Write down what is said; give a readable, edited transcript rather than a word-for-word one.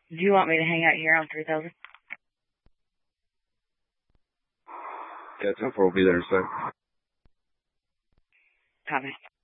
Do you want me to hang out here on 3000? Yeah, 10-4 will be there in a sec. Copy.